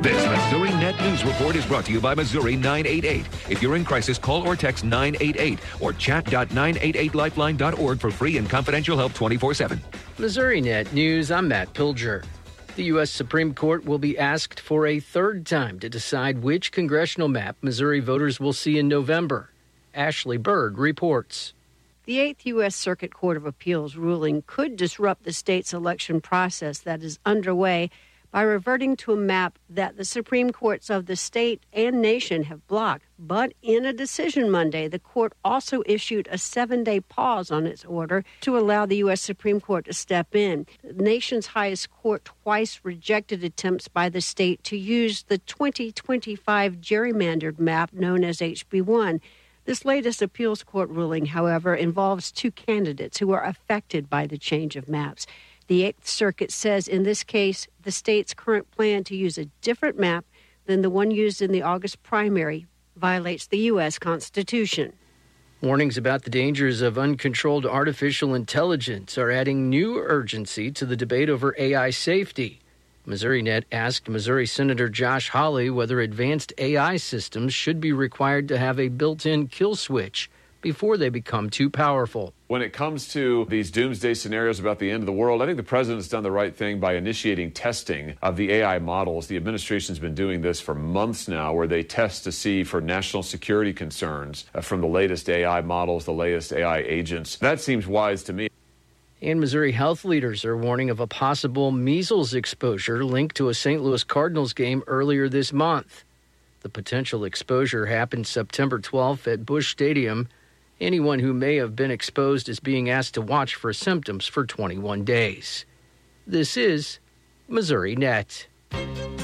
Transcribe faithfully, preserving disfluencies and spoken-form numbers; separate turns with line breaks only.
This Missouri Net News Report is brought to you by Missouri nine eight eight. If you're in crisis, call or text nine eight eight or chat dot nine eight eight lifeline dot org for free and confidential help twenty-four seven.
Missouri Net News, I'm Matt Pilger. The U S Supreme Court will be asked for a third time to decide which congressional map Missouri voters will see in November. Ashley Bird reports.
The Eighth U S Circuit Court of Appeals ruling could disrupt the state's election process that is underway by reverting to a map that the Supreme Courts of the state and nation have blocked. But in a decision Monday, the court also issued a seven-day pause on its order to allow the U S Supreme Court to step in. The nation's highest court twice rejected attempts by the state to use the twenty twenty-five gerrymandered map known as H B one. This latest appeals court ruling, however, involves two candidates who are affected by the change of maps. The Eighth Circuit says in this case, the state's current plan to use a different map than the one used in the August primary violates the U S Constitution.
Warnings about the dangers of uncontrolled artificial intelligence are adding new urgency to the debate over A I safety. MissouriNet asked Missouri Senator Josh Hawley whether advanced A I systems should be required to have a built-in kill switch before they become too powerful.
When it comes to these doomsday scenarios about the end of the world, I think the president's done the right thing by initiating testing of the A I models. The administration's been doing this for months now, where they test to see for national security concerns uh, from the latest A I models, the latest A I agents. That seems wise to me.
And Missouri health leaders are warning of a possible measles exposure linked to a Saint Louis Cardinals game earlier this month. The potential exposure happened September twelfth at Busch Stadium. Anyone who may have been exposed is being asked to watch for symptoms for twenty-one days. This is Missouri Net.